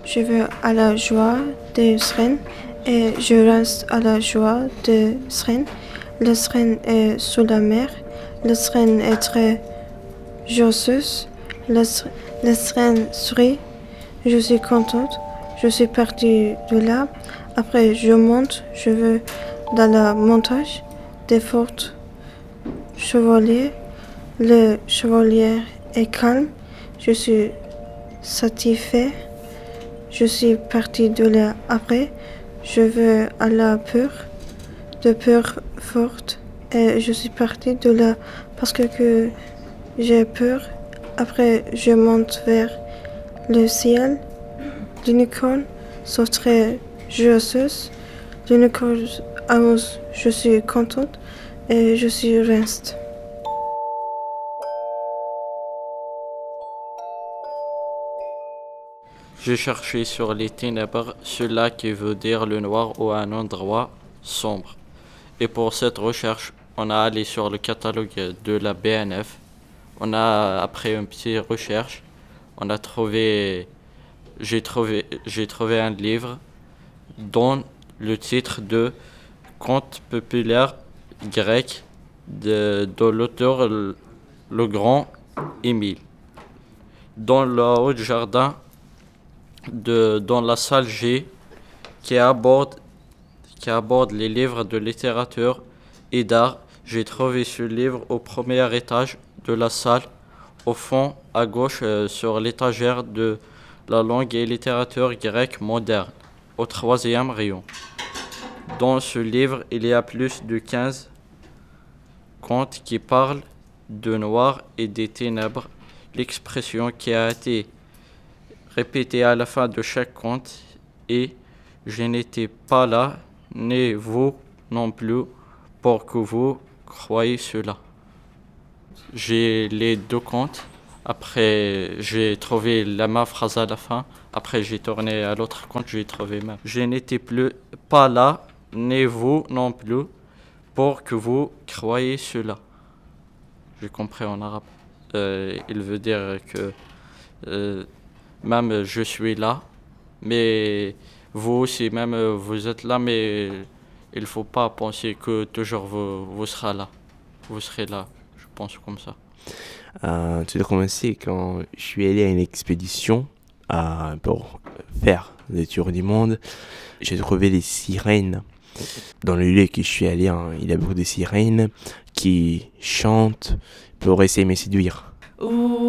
Je veux à la joie de Sren et je reste à la joie de Sren. Le Sren est sous la mer. Le Sren est très joyeuse. Le Sren sourit. Je suis contente. Je suis partie de là. Après, je monte. Je veux dans la montagne des forts chevaliers. Le chevalier est calme. Je suis satisfait. Je suis partie de là. Après, je veux à la peur, de peur forte. Et je suis partie de là parce que j'ai peur. Après, je monte vers le ciel. L'unicorne sont très joyeuses. L'unicorne amuse. Je suis contente et je suis reste. J'ai cherché sur les ténèbres cela qui veut dire le noir ou un endroit sombre. Et pour cette recherche, on a allé sur le catalogue de la BNF. Après une petite recherche, on a trouvé, j'ai trouvé un livre dont le titre de Conte populaire grec de l'auteur le grand Émile. Dans le haut jardin dans la salle G qui aborde les livres de littérature et d'art. J'ai trouvé ce livre au premier étage de la salle, au fond à gauche sur l'étagère de la langue et littérature grecque moderne, au troisième rayon. Dans ce livre, il y a plus de 15 contes qui parlent de noir et des ténèbres, l'expression qui a été répétée à la fin de chaque conte est « Je n'étais pas là, ni vous non plus, pour que vous croyiez cela ». J'ai les deux contes. Après, j'ai trouvé la même phrase à la fin. Après, j'ai tourné à l'autre conte, j'ai trouvé même. Je n'étais pas là, ni vous non plus, pour que vous croyiez cela. J'ai compris en arabe. Il veut dire que même je suis là, mais vous aussi, même vous êtes là, mais il ne faut pas penser que toujours vous serez là. Vous serez là, je pense comme ça. Tout a commencé quand je suis allé à une expédition pour faire des tours du monde. J'ai trouvé des sirènes. Dans le lieu que je suis allé, il y a beaucoup de sirènes qui chantent pour essayer de me séduire.